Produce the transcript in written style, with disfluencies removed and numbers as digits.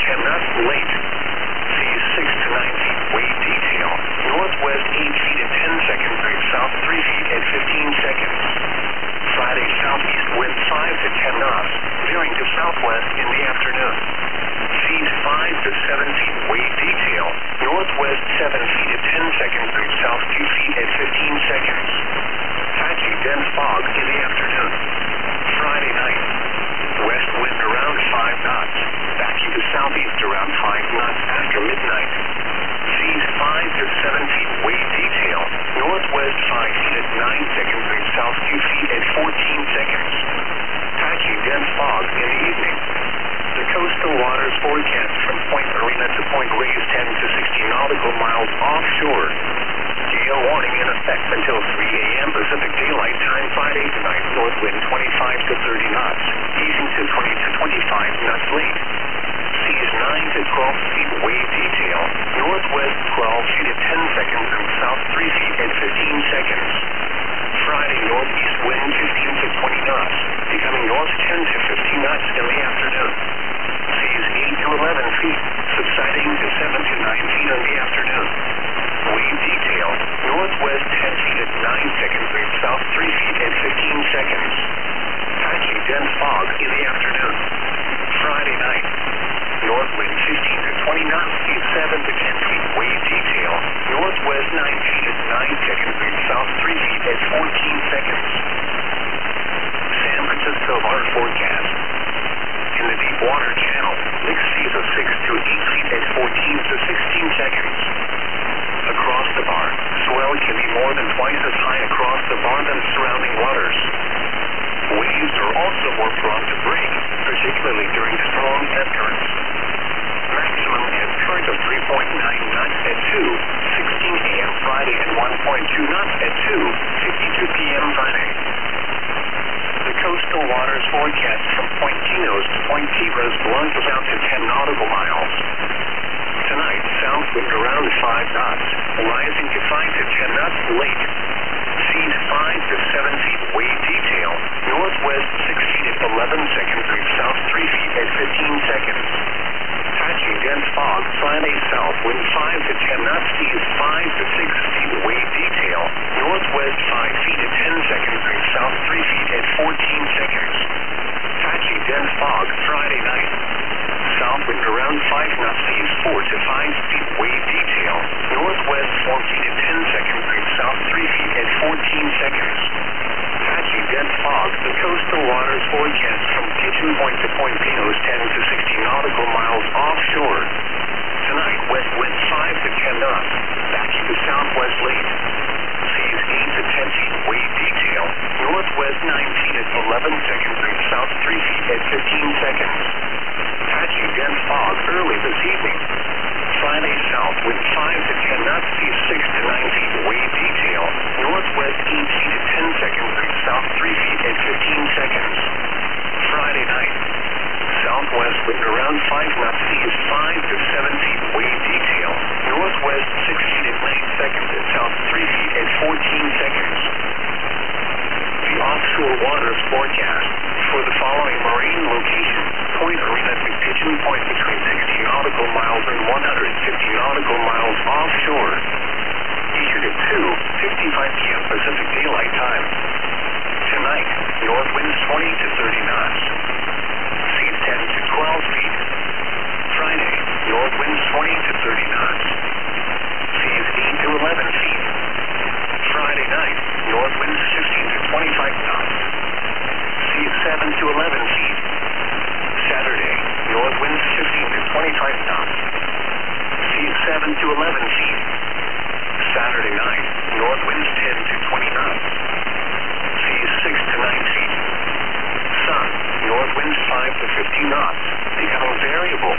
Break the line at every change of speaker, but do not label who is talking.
10 knots, late. Seas 6 to 9 feet, wave detail. Northwest 8 feet at 10 seconds, south 3 feet at 15 seconds. Friday, southeast wind 5 to 10 knots, veering to southwest in the afternoon. Seas 5 to 7 feet, wave detail. Northwest 7 feet at 10 seconds, south 2 feet at 15 seconds. Patchy dense fog in the afternoon. Friday night, west wind around 5 knots, backing to southeast around 5 knots after midnight. Seas 5 to 7 feet, wave detail. Northwest 5 feet at 9 seconds, south 2 feet at 14 seconds. Patchy dense fog in the evening. The coastal waters forecast from Point Marina to Point Reyes 10 to 60 nautical miles offshore. Gale warning in effect until 3 a.m. Pacific Daylight Time, Friday tonight. North wind 25 to 30 knots, easing to 20 to 25 knots late. Seas 9 to 12 feet, wave detail. Northwest 12 feet at 10 seconds and south 3 feet at 15 seconds. Friday, northeast wind 15 to 20 knots, becoming north 10 to 15 knots in the afternoon. Seas 8 to 11 feet, subsiding to 7 to 9 feet in the afternoon. Wave detail, northwest 10 feet at 9 seconds, south 3 feet at 15 seconds. Patchy dense fog in the afternoon. Friday night, north wind 15 to 20 knots, seas 7 to 10 feet, wave detail. Northwest 9 feet at 9 seconds, south 3 feet at 14 seconds. San Francisco water forecast. In the deep water channel, mixed seas of 6 to 8 feet at 14 to 16 seconds. Across the bar, swell can be more than twice as high across the bar than surrounding waters. Waves are also more prone to break, particularly during strong ebb currents. Maximum ebb current of 3.9 knots at 2:16 a.m. Friday and 1.2 knots at 2:52 p.m. Friday. The coastal waters forecast from Point Pinos to Point Tibras plunges out to 10 nautical miles. Tonight, south wind around 5 knots, rising to 5 to 10 knots late. Seas 5 to 7 feet, wave detail. Northwest 6 feet at 11 seconds and south 3 feet at 15 seconds. Patchy dense fog, Friday south wind 5 to 10 knots, seas 5 to 6 feet, wave detail. Northwest 5 feet at 10 seconds and south 3 feet at 14 seconds. Patchy dense fog, Friday night. South wind around 5 knots, seas 4 to 5 feet, wave detail. Northwest 4 feet at 10 seconds and south 3 feet at 14 seconds. Patchy dense fog, the coastal waters forecast from Kitchen Point to Point Pinos 10 to 60 nautical miles offshore. Tonight, west wind 5 to 10 knots, backing to southwest late. Seas 8 to 10 feet, wave detail. Northwest 9 feet at 11 seconds and south 3 feet at 15 seconds. Patchy dense fog early this evening. Friday south wind 5 to 10 knots, seas 6 to 9 feet, wave detail. Northwest 8 feet at 10 seconds and south 3 feet at 15 seconds. Friday night, southwest wind around 5 knots, seas 5 to 7 feet, wave detail. Northwest 6 feet at 9 seconds and south 3 feet at 14 seconds. The offshore waters forecast for the following marine location: Point Arena to Pigeon Point between 60 nautical miles and 150 nautical miles offshore. Issued at 2:55 p.m. Pacific Daylight Time. Tonight, north winds 20 to 30 knots. Seas 10 to 12 feet. Friday, north winds 20 to 30 knots. Seas 8 to 11 feet. Friday night, north winds 15 to 25 knots. Seas 7 to 11 feet. Saturday, north winds 15 to 25 knots. Seas 7 to 11 feet. Saturday night, north winds 10 to 20 knots. Seas 6 to 9 feet. Sun, north winds 5 to 15 knots, becoming variable.